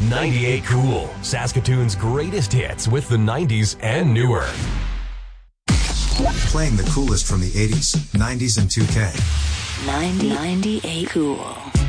98 Cool, Saskatoon's greatest hits with the 90s and newer. Playing the coolest from the 80s, 90s, and 2K. 98 Cool.